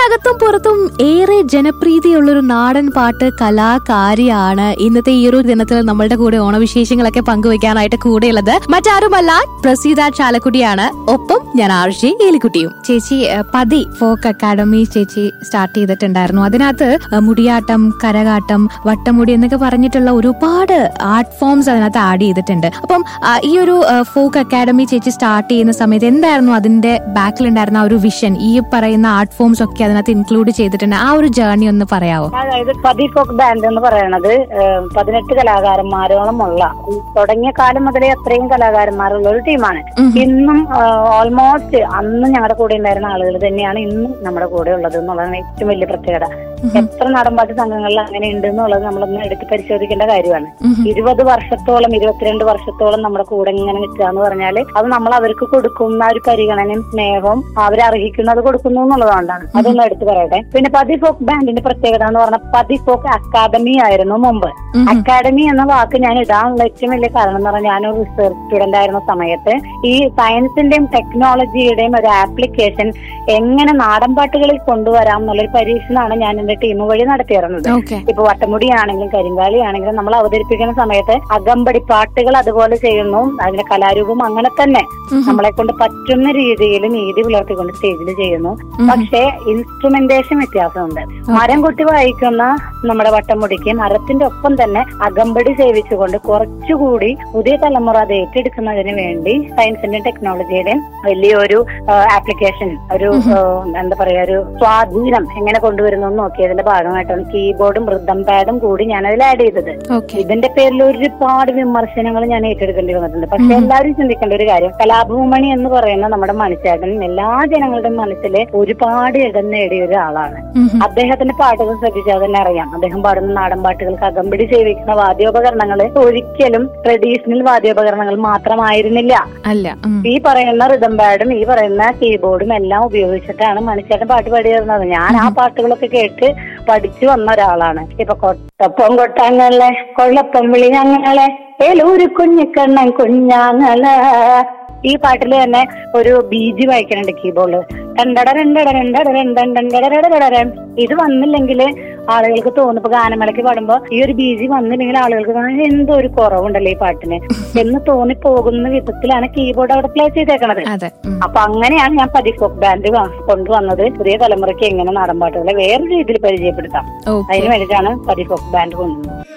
നാട്ടിനകത്തും പുറത്തും ഏറെ ജനപ്രീതിയുള്ളൊരു നാടൻ പാട്ട് കലാകാരിയാണ് ഇന്നത്തെ ഈ ഒരു ദിനത്തിൽ നമ്മളുടെ കൂടെ ഓണവിശേഷങ്ങളൊക്കെ പങ്കുവെക്കാനായിട്ട് കൂടെയുള്ളത് മറ്റാരുമല്ല പ്രസീത ചാലക്കുടിയാണ്. ഒപ്പം ഞാൻ ആർഷി ഏലിക്കുട്ടിയും. ചേച്ചി പതി ഫോക്ക് അക്കാഡമി ചേച്ചി സ്റ്റാർട്ട് ചെയ്തിട്ടുണ്ടായിരുന്നു. അതിനകത്ത് മുടിയാട്ടം, കരകാട്ടം, വട്ടമുടി എന്നൊക്കെ പറഞ്ഞിട്ടുള്ള ഒരുപാട് ആർട്ട് ഫോംസ് അതിനകത്ത് ആഡ് ചെയ്തിട്ടുണ്ട്. അപ്പം ഈ ഒരു ഫോക്ക് അക്കാഡമി ചേച്ചി സ്റ്റാർട്ട് ചെയ്യുന്ന സമയത്ത് എന്തായിരുന്നു അതിന്റെ ബാക്കിലുണ്ടായിരുന്ന ആ ഒരു വിഷൻ? ഈ പറയുന്ന ആർട്ട് ഫോംസ് ഒക്കെ അതിനകത്ത് ഇൻക്ലൂഡ് ചെയ്തിട്ടുണ്ട്. ആ ഒരു ജേർണി ഒന്ന് പറയാവോ? അതായത് പതി ഫോക്ക് ബാൻഡ് എന്ന് പറയുന്നത് 18 കലാകാരന്മാരോളം ഉള്ള, തുടങ്ങിയ കാലം മുതലേ അത്രയും കലാകാരന്മാരുള്ള ഒരു ടീമാണ്. ഇന്നും ഓൾമോസ്റ്റ് അന്ന് ഞങ്ങളുടെ കൂടെ ഉണ്ടായിരുന്ന ആളുകൾ തന്നെയാണ് ഇന്നും നമ്മുടെ കൂടെ ഉള്ളത് എന്നുള്ളതാണ് ഏറ്റവും വലിയ പ്രത്യേകത. എത്ര നാടൻപാട്ട് സംഘങ്ങളിൽ അങ്ങനെ ഉണ്ട് എന്നുള്ളത് നമ്മളൊന്ന് എടുത്ത് പരിശോധിക്കേണ്ട കാര്യമാണ്. 20 വർഷത്തോളം 22 വർഷത്തോളം നമ്മുടെ കൂടെ ഇങ്ങനെ നിൽക്കുക എന്ന് പറഞ്ഞാല് അത് നമ്മൾ അവർക്ക് കൊടുക്കുന്ന ഒരു പരിഗണനയും സ്നേഹവും അവരർഹിക്കുന്നത് കൊടുക്കുന്നു എന്നുള്ളതുകൊണ്ടാണ്. അതൊന്ന് എടുത്തു പറയട്ടെ. പിന്നെ പതി ഫോക്ക് ബാൻഡിന്റെ പ്രത്യേകത എന്ന് പറഞ്ഞാൽ പതി ഫോക്ക് അക്കാദമി ആയിരുന്നു മുമ്പ്. അക്കാദമി എന്ന വാക്ക് ഞാൻ ഇടാനുള്ള ഏറ്റവും വലിയ കാരണം എന്ന് പറഞ്ഞാൽ ഞാനൊരു റിസർച്ച് സ്റ്റുഡന്റ് ആയിരുന്ന സമയത്ത് ഈ സയൻസിന്റെയും ടെക്നോളജിയുടെയും ഒരു ആപ്ലിക്കേഷൻ എങ്ങനെ നാടൻപാട്ടുകളിൽ കൊണ്ടുവരാം എന്നുള്ളൊരു പരീക്ഷണമാണ് ഞാൻ എന്റെ ടീം വഴി നടത്തിയിരുന്നത്. ഇപ്പൊ വട്ടമുടി ആണെങ്കിലും കരിങ്കാളി ആണെങ്കിലും നമ്മൾ അവതരിപ്പിക്കുന്ന സമയത്ത് അകമ്പടി പാട്ടുകൾ അതുപോലെ ചെയ്യുന്നു. അതിന്റെ കലാരൂപം അങ്ങനെ തന്നെ നമ്മളെ കൊണ്ട് പറ്റുന്ന രീതിയിൽ നീതി പുലർത്തിക്കൊണ്ട് സ്റ്റേജിൽ ചെയ്യുന്നു. പക്ഷേ ഇൻസ്ട്രുമെന്റേഷൻ വ്യത്യാസമുണ്ട്. മരം കൊട്ടി വായിക്കുന്ന നമ്മുടെ വട്ടമുടിക്ക് മരത്തിന്റെ ഒപ്പം തന്നെ അകമ്പടി സേവിച്ചുകൊണ്ട് കുറച്ചുകൂടി പുതിയ തലമുറ അത് ഏറ്റെടുക്കുന്നതിന് വേണ്ടി സയൻസിന്റെയും ടെക്നോളജിയുടെയും വലിയൊരു ആപ്ലിക്കേഷൻ, ഒരു എന്താ പറയാ, ഒരു സ്വാധീനം എങ്ങനെ കൊണ്ടുവരുന്നു എന്ന് നോക്കിയതിന്റെ ഭാഗമായിട്ടാണ് കീബോർഡും റിതം പാഡും കൂടി ഞാൻ അതിൽ ആഡ് ചെയ്തത്. ഇതിന്റെ പേരിൽ ഒരുപാട് വിമർശനങ്ങൾ ഞാൻ ഏറ്റെടുക്കേണ്ടി വന്നിട്ടുണ്ട്. പക്ഷെ എല്ലാവരും ചിന്തിക്കേണ്ട ഒരു കാര്യം, കലാഭൂമണി എന്ന് പറയുന്ന നമ്മുടെ മണിച്ചേട്ടൻ എല്ലാ ജനങ്ങളുടെയും മനസ്സിൽ ഒരുപാട് ഇടം നേടിയ ഒരാളാണ്. അദ്ദേഹത്തിന്റെ പാട്ടുകൾ ശ്രദ്ധിച്ചാൽ തന്നെ അറിയാം. അദ്ദേഹം പാടുന്ന നാടൻ പാട്ടുകൾക്ക് അകമ്പടി സേവിക്കുന്ന വാദ്യോപകരണങ്ങൾ ഒരിക്കലും ട്രഡീഷണൽ വാദ്യോപകരണങ്ങൾ മാത്രമായിരുന്നില്ല. ഈ പറയുന്ന റിതം പാഡും ഈ പറയുന്ന കീബോർഡും എല്ലാം ഉപയോഗിച്ചിട്ടാണ് മണിച്ചേട്ടൻ പാട്ട് പാടിയിരുന്നത്. ഞാൻ ആ പാട്ടുകളൊക്കെ കേട്ട് പഠിച്ചു വന്ന ഒരാളാണ്. ഇപ്പൊ കൊട്ടപ്പം കൊട്ടാങ്ങളെ, കൊള്ളപ്പം വിളി ഞങ്ങളെ, ഏലൂര് കുഞ്ഞിക്കണ്ണൻ കുഞ്ഞാങ്ങളെ, ഈ പാട്ടിൽ തന്നെ ഒരു ബീജി വായിക്കുന്നുണ്ട് കീബോർഡ്. ഇത് വന്നില്ലെങ്കിൽ ആളുകൾക്ക് തോന്നും, ഇപ്പൊ ഗാനമേളയ്ക്ക് പാടുമ്പോ ഈ ഒരു ബീജി വന്നില്ലെങ്കിൽ ആളുകൾക്ക് എന്തോ ഒരു കുറവുണ്ടല്ലോ ഈ പാട്ടിന് എന്ന് തോന്നിപ്പോകുന്ന വിധത്തിലാണ് കീബോർഡ് അവിടെ പ്ലേ ചെയ്തേക്കണത്. അപ്പൊ അങ്ങനെയാണ് ഞാൻ പതി ഫോക്ക് ബാൻഡ് കൊണ്ടുവന്നത്. പുതിയ തലമുറയ്ക്ക് എങ്ങനെ നാടൻ പാട്ടുകളെ വേറൊരു രീതിയിൽ പരിചയപ്പെടുത്താം, അതിന് വേണ്ടിയിട്ടാണ് പതി ഫോക്ക് ബാൻഡ് കൊണ്ടുവന്നത്.